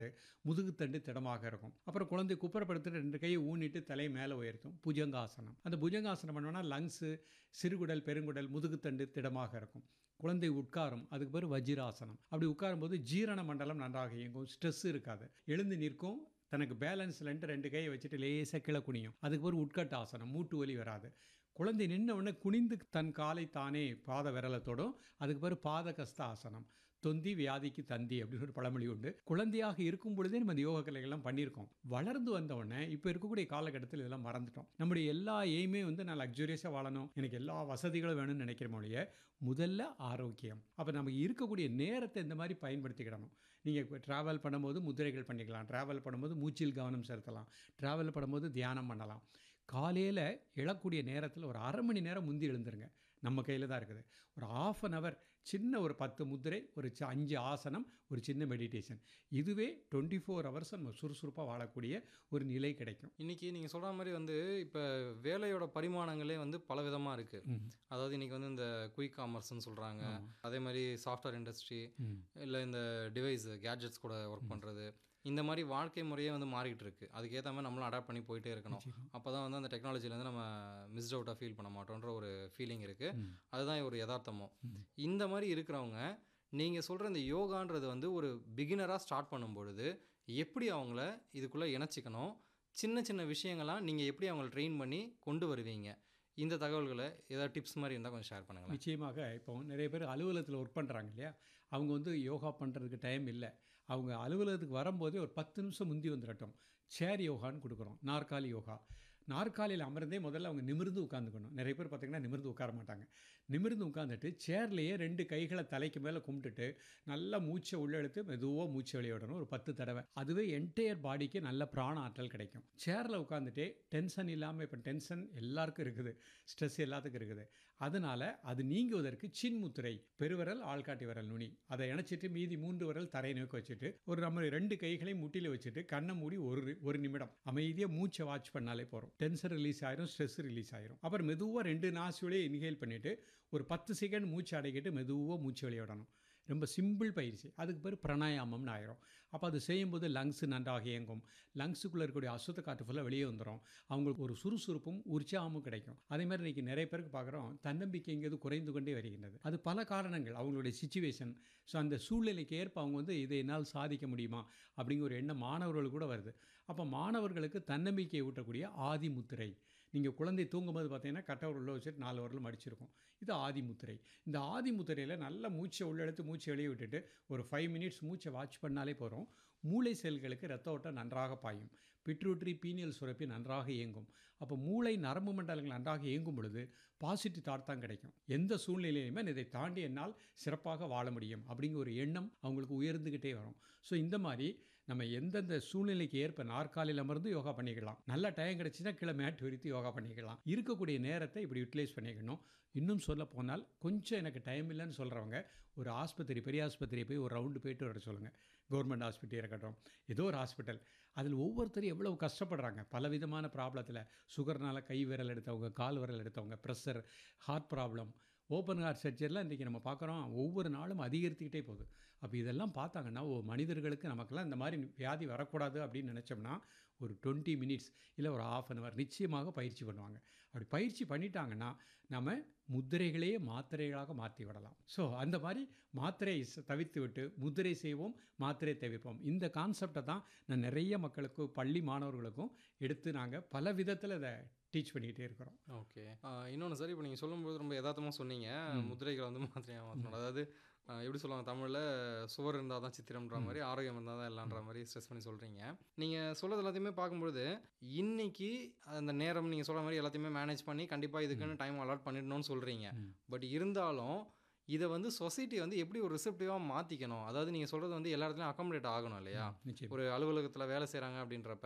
முதுகுத்தண்டு திடமாக இருக்கும். அப்புறம் குழந்தை குப்புறப்படுத்திட்டு 2 கையை ஊனிட்டு தலையை மேலே உயர்த்தும். புஜங்காசனம். அந்த புஜங்காசனம் பண்ணோம்னா லங்ஸு, சிறுகுடல், பெருங்குடல், முதுகுத்தண்டு திடமாக இருக்கும். குழந்தை உட்காரும். அதுக்கு பேர் வஜ்ராசனம். அப்படி உட்காரும்போது ஜீரண மண்டலம் நன்றாக இயங்கும். ஸ்ட்ரெஸ் இருக்காது. எழுந்து நிற்கும். தனக்கு பேலன்ஸ் இல்லைன்ட்டு 2 கையை வச்சுட்டு லேசாக கீழே குனியும். அதுக்கு பேர் உட்கட்டாசனம். மூட்டு வலி வராது. குழந்தை நின்ன உடனே குனிந்து தன் காலை தானே பாத விரலை தொடும். அதுக்கு பேர் பாதகஸ்த ஆசனம். தொந்தி வியாதிக்கு தந்தி அப்படின்னு ஒரு பழமொழி உண்டு. குழந்தையாக இருக்கும் பொழுதே நம்ம இந்த யோக கலைகள்லாம் பண்ணியிருக்கோம். வளர்ந்து வந்த உடனே இப்போ இருக்கக்கூடிய காலகட்டத்தில் இதெல்லாம் மறந்துட்டோம். நம்முடைய எல்லா எய்மே வந்து நான் லக்ஸூரியஸாக வாழணும், எனக்கு எல்லா வசதிகளும் வேணும்னு நினைக்கிற மொழிய முதல்ல ஆரோக்கியம். அப்போ நமக்கு இருக்கக்கூடிய நேரத்தை இந்த மாதிரி பயன்படுத்திக்கிடணும். நீங்கள் இப்போ ட்ராவல் பண்ணும்போது முதிரைகள் பண்ணிக்கலாம், ட்ராவல் பண்ணும்போது மூச்சில் கவனம் செலுத்தலாம், ட்ராவல் பண்ணும்போது தியானம் பண்ணலாம். காலையில் எழக்கூடிய நேரத்தில் ஒரு அரை மணி நேரம் முந்தி எழுந்துருங்க. நம்ம கையில் தான் இருக்குது. ஒரு ½ அன் ஹவர் சின்ன ஒரு 10 முத்திரை, ஒரு 5 ஆசனம், ஒரு சின்ன மெடிடேஷன். இதுவே 24 ஹவர்ஸ் நம்ம சுறுசுறுப்பாக வாழக்கூடிய ஒரு நிலை கிடைக்கும். இன்றைக்கி நீங்கள் சொல்கிற மாதிரி வந்து இப்போ வேலையோட பரிமாணங்களே வந்து பல விதமாக இருக்குது. அதாவது இன்றைக்கி வந்து இந்த குயிக் காமர்ஸ்ன்னு சொல்கிறாங்க. அதே மாதிரி சாஃப்ட்வேர் இண்டஸ்ட்ரி, இல்லை இந்த டிவைஸ் கேட்ஜெட்ஸ் கூட ஒர்க் பண்ணுறது, இந்த மாதிரி வாழ்க்கை முறையே வந்து மாறிட்டு இருக்கு. அதுக்கேற்ற மாதிரி நம்மளும் அடாப்ட் பண்ணி போயிட்டே இருக்கணும். அப்போ தான் வந்து அந்த டெக்னாலஜிலேருந்து நம்ம மிஸ்ட் அவுட்டாக ஃபீல் பண்ண மாட்டோன்ற ஒரு ஃபீலிங் இருக்குது. அதுதான் ஒரு யதார்த்தமும். இந்த மாதிரி இருக்கிறவங்க நீங்கள் சொல்கிற இந்த யோகான்றது வந்து ஒரு பிகினராக ஸ்டார்ட் பண்ணும்பொழுது எப்படி அவங்கள இதுக்குள்ளே இணைச்சிக்கணும், சின்ன சின்ன விஷயங்கள்லாம் நீங்கள் எப்படி அவங்கள ட்ரெயின் பண்ணி கொண்டு வருவீங்க, இந்த தகவல்களை ஏதாவது டிப்ஸ் மாதிரி இருந்தால் கொஞ்சம் ஷேர் பண்ணுங்களேன். நிச்சயமாக. இப்போ நிறைய பேர் அலுவலகத்தில் ஒர்க் பண்ணுறாங்க இல்லையா, அவங்க வந்து யோகா பண்ணுறதுக்கு டைம் இல்லை. அவங்க அலுவலகத்துக்கு வரும்போதே ஒரு 10 நிமிஷம் முந்தி வந்துடட்டும். சேர் யோகான்னு கொடுக்குறோம். நாற்காலி யோகா. நாற்காலியில் அமர்ந்தே முதல்ல அவங்க நிமிர்ந்து உட்காந்துக்கணும். நிறைய பேர் பார்த்திங்கன்னா நிமிர்ந்து உட்கார மாட்டாங்க. நிமிர்ந்து உட்காந்துட்டு சேர்லேயே 2 கைகளை தலைக்கு மேலே கும்பிட்டுட்டு நல்லா மூச்சை உள்ளெழுத்து மெதுவாக மூச்சை வெளியிடணும் ஒரு 10 தடவை. அதுவே என்டையர் பாடிக்கு நல்ல பிராண ஆற்றல் கிடைக்கும். சேரில் உட்காந்துட்டே டென்ஷன் இல்லாமல், இப்போ டென்ஷன் எல்லாருக்கும் இருக்குது, ஸ்ட்ரெஸ் எல்லாத்துக்கும் இருக்குது. அதனால் அது நீங்குவதற்கு சின்முத்திரை, பெருவிரல், ஆள்காட்டி விரல் நுனி, அதை இணைச்சிட்டு மீதி 3 விரல் தரையை நோக்கி வச்சுட்டு ஒரு நம்ம 2 கைகளையும் முட்டியில் வச்சுட்டு கண்ணை மூடி ஒரு நிமிடம் அமைதியாக மூச்சை வாட்ச் பண்ணாலே போகிறோம். டென்ஷன் ரிலீஸ் ஆயிரும், ஸ்ட்ரெஸ் ரிலீஸ் ஆயிரும். அப்புறம் மெதுவாக 2 நாசியோடய இன்ஹேல் பண்ணிவிட்டு ஒரு 10 செகண்ட் மூச்சு அடைக்கிட்டு மெதுவாக மூச்சு வெளியிடணும். ரொம்ப சிம்பிள் பயிற்சி. அதுக்கு பேர் பிராணாயாமம்னு ஆயிரும். அப்போ அது செய்யும்போது லங்ஸு நன்றாக இயங்கும். லங்ஸுக்குள்ளே இருக்கக்கூடிய அசுத்த காற்று ஃபுல்லாக வெளியே வந்துடும். அவங்களுக்கு ஒரு சுறுசுறுப்பும் உற்சாகமும் கிடைக்கும். அதேமாதிரி இன்றைக்கி நிறைய பேருக்கு பார்க்குறோம் தன்னம்பிக்கைங்கிறது குறைந்து கொண்டே வருகின்றது. அது பல காரணங்கள், அவங்களுடைய சிச்சுவேஷன். ஸோ அந்த சூழ்நிலைக்கு ஏற்ப அவங்க வந்து இதை என்னால் சாதிக்க முடியுமா அப்படிங்கிற ஒரு எண்ணம் மாணவர்கள் கூட வருது. அப்போ மாணவர்களுக்கு தன்னம்பிக்கையை ஊட்டக்கூடிய ஆதிமுத்திரை. நீங்கள் குழந்தை தூங்கும்போது பார்த்தீங்கன்னா கட்டவர் உள்ள வச்சுட்டு 4 வரலும் மடிச்சிருக்கும். இது ஆதிமுத்திரை. இந்த ஆதிமுத்திரையில் நல்ல மூச்சை உள்ளெடுத்து மூச்சை வெளியே விட்டுட்டு ஒரு 5 மினிட்ஸ் மூச்சை வாட்ச் பண்ணாலே போகிறோம். மூளை செல்களுக்கு ரத்த ஓட்டம் நன்றாக பாயும். பிட்ரூட்ரி, பீனியல் சுரப்பி நன்றாக இயங்கும். அப்போ மூளை நரம்பு மண்டலங்கள் நன்றாக இயங்கும் பொழுது பாசிட்டிவ் தாட் தான் கிடைக்கும். எந்த சூழ்நிலையிலுமே இதை தாண்டி என்னால் சிறப்பாக வாழ முடியும் அப்படிங்கிற ஒரு எண்ணம் அவங்களுக்கு உயர்ந்துக்கிட்டே வரும். ஸோ இந்த மாதிரி நம்ம எந்தெந்த சூழ்நிலைக்கு ஏற்ப நாற்காலியில் அமர்ந்து யோகா பண்ணிக்கலாம். நல்ல டைம் கிடச்சின்னா கீழே மேட் விரித்து யோகா பண்ணிக்கலாம். இருக்கக்கூடிய நேரத்தை இப்படி யூட்டிலைஸ் பண்ணிக்கணும். இன்னும் சொல்ல போனால் கொஞ்சம் எனக்கு டைம் இல்லைன்னு சொல்கிறவங்க ஒரு ஆஸ்பத்திரி, பெரிய ஆஸ்பத்திரியை போய் ஒரு ரவுண்டு போயிட்டு வர சொல்லுங்கள். கவர்மெண்ட் ஹாஸ்பிட்டல் இருக்கட்டும், ஏதோ ஒரு ஹாஸ்பிட்டல். அதில் ஒவ்வொருத்தரும் எவ்வளவு கஷ்டப்படுறாங்க. பலவிதமான ப்ராப்ளத்தில், சுகர்னால் கை விரல் எடுத்தவங்க, கால் விரல் எடுத்தவங்க, pressure, heart problem, open heart சர்ஜரிலாம் இன்றைக்கி நம்ம பார்க்குறோம் ஒவ்வொரு நாளும் அதிகரித்துக்கிட்டே போகுது. அப்போ இதெல்லாம் பார்த்தாங்கன்னா மனிதர்களுக்கு நமக்கெல்லாம் இந்த மாதிரி வியாதி வரக்கூடாது அப்படின்னு நினச்சோம்னா ஒரு 20 மினிட்ஸ் இல்லை ஒரு ½ அன் ஹவர் நிச்சயமாக பயிற்சி பண்ணுவாங்க. அப்படி பயிற்சி பண்ணிட்டாங்கன்னா நம்ம முத்திரைகளையே மாத்திரைகளாக மாற்றி விடலாம். ஸோ அந்த மாதிரி மாத்திரை தவிர்த்து விட்டு முத்திரை செய்வோம், மாத்திரை தவிர்ப்போம். இந்த கான்செப்டை தான் நான் நிறைய மக்களுக்கு, பள்ளி மாணவர்களுக்கும் எடுத்து நாங்கள் பல விதத்தில் இதை டீச் பண்ணிக்கிட்டே இருக்கிறோம். ஓகே. இன்னொன்று சார், இப்போ நீங்கள் சொல்லும்போது ரொம்ப யதார்த்தமாக சொன்னீங்க, முதிரைகளை வந்து மாத்திரையாக மாற்றணும். அதாவது எப்படி சொல்லுவாங்க தமிழில், சுவர் இருந்தால் தான் சித்திரம்ன்ற மாதிரி, ஆரோக்கியம் இருந்தால் தான் எல்லான்ற மாதிரி ஸ்ட்ரெஸ் பண்ணி சொல்கிறீங்க. நீங்கள் சொல்கிறது எல்லாத்தையுமே பார்க்கும்பொழுது இன்றைக்கி அந்த நேரம் நீங்கள் சொல்கிற மாதிரி எல்லாத்தையுமே மேனேஜ் பண்ணி கண்டிப்பாக இதுக்குன்னு டைம் அலாட் பண்ணிடணும்னு சொல்கிறீங்க. பட் இருந்தாலும் இதை வந்து சொசைட்டி வந்து எப்படி ஒரு ரிசெப்டிவாக மாற்றிக்கணும்? அதாவது நீங்கள் சொல்கிறது வந்து எல்லா இடத்துலையும் அக்காமடேட் ஆகணும் இல்லையா? ஒரு அலுவலகத்தில் வேலை செய்கிறாங்க அப்படின்றப்ப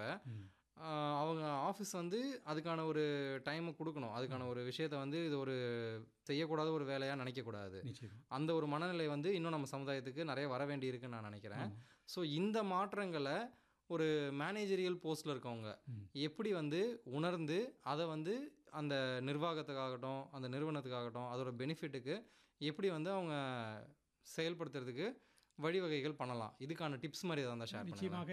அவங்க ஆஃபீஸ் வந்து அதுக்கான ஒரு டைமை கொடுக்கணும். அதுக்கான ஒரு விஷயத்தை வந்து இது ஒரு செய்யக்கூடாத ஒரு வேலையாக நினைக்கக்கூடாது. அந்த ஒரு மனநிலை வந்து இன்னும் நம்ம சமுதாயத்துக்கு நிறைய வர வேண்டி இருக்குன்னு நான் நினைக்கிறேன். ஸோ இந்த மாற்றங்களை ஒரு மேனேஜரியல் போஸ்ட்டில் இருக்கவங்க எப்படி வந்து உணர்ந்து அதை வந்து அந்த நிர்வாகத்துக்காகட்டும், அந்த நிறுவனத்துக்காகட்டும், அதோட பெனிஃபிட்டுக்கு எப்படி வந்து அவங்க செயல்படுத்துறதுக்கு வழிவகைகள் பண்ணலாம். இதுக்கான டிப்ஸ் மாதிரி ஏதாவது இருந்தால் ஷேர் பண்ணுங்க. நிச்சயமாக